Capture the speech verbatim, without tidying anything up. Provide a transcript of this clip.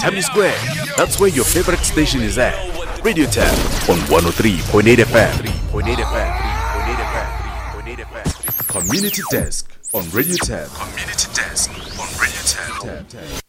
Times Square. That's where your favorite station is at. Radio Tab on one oh three point eight F M. Community Desk on Radio Tab. Community Desk on Radio Tab.